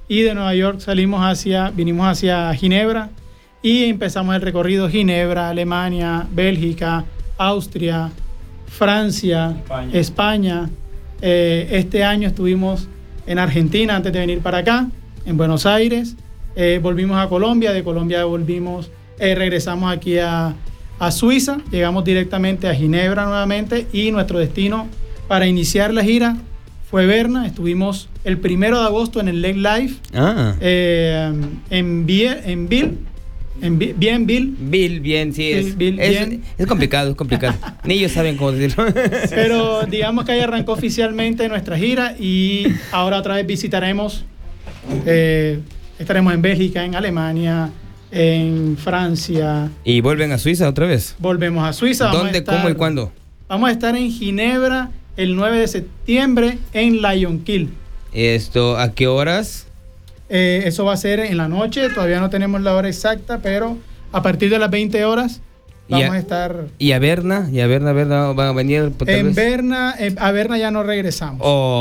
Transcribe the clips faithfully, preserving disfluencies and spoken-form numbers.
y de Nueva York salimos hacia, vinimos hacia Ginebra y empezamos el recorrido Ginebra, Alemania, Bélgica, Austria, Francia, España. España. Eh, este año estuvimos en Argentina antes de venir para acá, en Buenos Aires. Eh, volvimos a Colombia, de Colombia volvimos, eh, regresamos aquí a, a Suiza, llegamos directamente a Ginebra nuevamente y nuestro destino para iniciar la gira fue Berna. Estuvimos el primero de agosto en el Lake Life, ah. eh, en Biel, en Biel, en Biel, bien Biel. Biel, bien, sí, es, sí, Biel, es, bien. es complicado, es complicado. Ni ellos saben cómo decirlo. Pero digamos que ahí arrancó oficialmente nuestra gira y ahora otra vez visitaremos, eh, estaremos en Bélgica, en Alemania, en Francia. ¿Y vuelven a Suiza otra vez? Volvemos a Suiza. Vamos ¿Dónde, a estar, cómo y cuándo? Vamos a estar en Ginebra el nueve de septiembre en Lionkill. Esto, ¿a qué horas? Eh, eso va a ser en la noche, todavía no tenemos la hora exacta, pero a partir de las veinte horas vamos a, a estar... ¿Y a Berna? ¿Y a Berna, Berna van a venir? En Berna, en, a Berna ya no regresamos.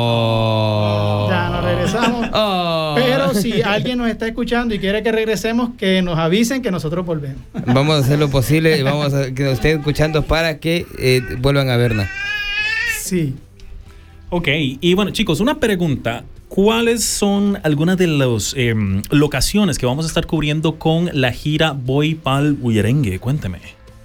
Oh. Ya no regresamos. Oh. Pero si alguien nos está escuchando y quiere que regresemos, que nos avisen que nosotros volvemos. Vamos a hacer lo posible, vamos a que nos estén escuchando para que eh, vuelvan a Berna. Sí. Ok, y bueno, chicos, una pregunta. ¿Cuáles son algunas de las eh, locaciones que vamos a estar cubriendo con la gira Voy Pa'l Bullerengue? Cuénteme.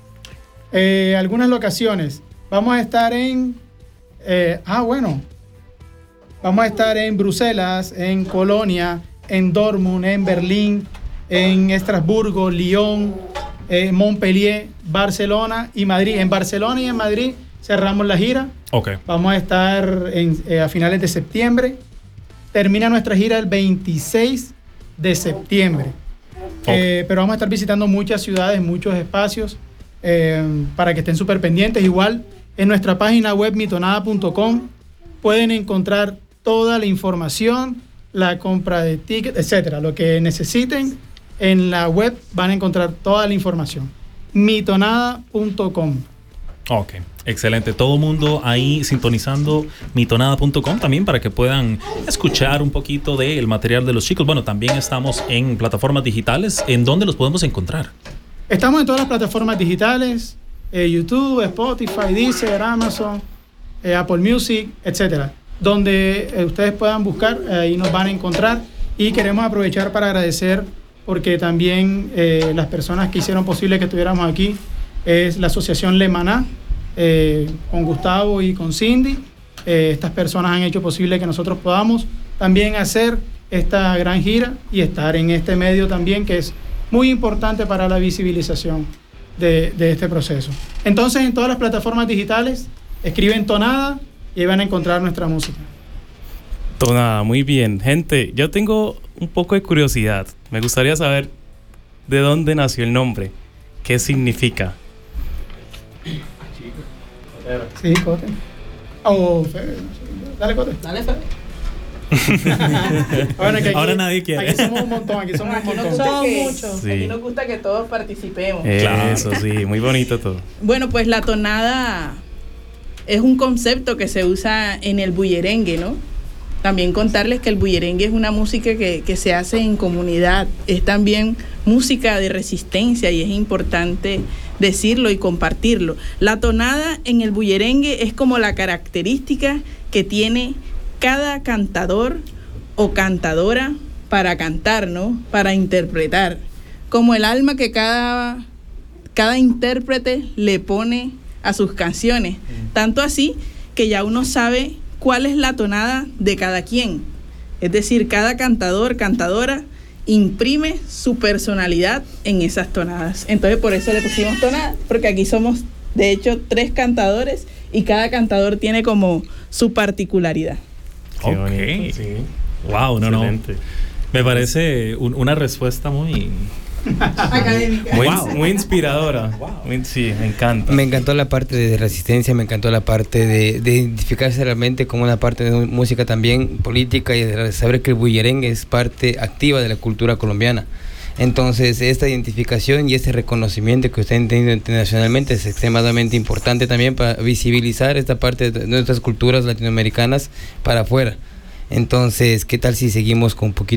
Eh, algunas locaciones. Vamos a estar en... Eh, ah, bueno. Vamos a estar en Bruselas, en Colonia, en Dortmund, en Berlín, en Estrasburgo, Lyon, eh, Montpellier, Barcelona y Madrid. En Barcelona y en Madrid cerramos la gira. Okay. Vamos a estar en, eh, a finales de septiembre. Termina nuestra gira el veintiséis de septiembre. Okay. Eh, pero vamos a estar visitando muchas ciudades, muchos espacios, eh, para que estén súper pendientes. Igual en nuestra página web mitonada punto com pueden encontrar toda la información, la compra de tickets, etcétera. Lo que necesiten en la web van a encontrar toda la información. mitonada punto com. Ok, excelente. Todo mundo ahí sintonizando mitonada punto com también para que puedan escuchar un poquito del material de los chicos. Bueno, también estamos en plataformas digitales. ¿En dónde los podemos encontrar? Estamos en todas las plataformas digitales, eh, YouTube, Spotify, Deezer, Amazon, eh, Apple Music, etcétera. Donde eh, ustedes puedan buscar, eh, ahí nos van a encontrar. Y queremos aprovechar para agradecer porque también eh, las personas que hicieron posible que estuviéramos aquí es la asociación Le Maná, eh, con Gustavo y con Cindy. Eh, estas personas han hecho posible que nosotros podamos también hacer esta gran gira y estar en este medio también, que es muy importante para la visibilización de, de este proceso. Entonces, en todas las plataformas digitales, escriben Tonada y ahí van a encontrar nuestra música. Tonada, muy bien. Gente, yo tengo un poco de curiosidad. Me gustaría saber de dónde nació el nombre. ¿Qué significa? Sí, Cote. Oh, Fede. Dale, Cote. Dale, Fede. Bueno, que aquí, ahora nadie quiere. Aquí somos un montón, aquí somos Aquí un nos montón. gusta que, muchos. Sí. aquí nos gusta que todos participemos. Eso sí, muy bonito todo. Bueno, pues la tonada es un concepto que se usa en el bullerengue, ¿no? También contarles que el bullerengue es una música que, que se hace en comunidad, es también música de resistencia y es importante decirlo y compartirlo. La tonada en el bullerengue es como la característica que tiene cada cantador o cantadora para cantar, ¿no? Para interpretar, como el alma que cada, cada intérprete le pone a sus canciones, tanto así que ya uno sabe cuál es la tonada de cada quien. Es decir, cada cantador, cantadora imprime su personalidad en esas tonadas. Entonces por eso le pusimos tonada, porque aquí somos de hecho tres cantadores y cada cantador tiene como su particularidad. Qué Ok. bonito, sí. Wow, no, Excelente. no. Me parece un, una respuesta muy... Académica. Muy, Wow. muy inspiradora. Muy- sí, me encanta. Me encantó la parte de resistencia, me encantó la parte de, de identificarse realmente como una parte de música también política y de saber que el bullerengue es parte activa de la cultura colombiana. Entonces, esta identificación y este reconocimiento que usted ha tenido internacionalmente es extremadamente importante también para visibilizar esta parte de nuestras culturas latinoamericanas para afuera. Entonces, ¿qué tal si seguimos con un poquito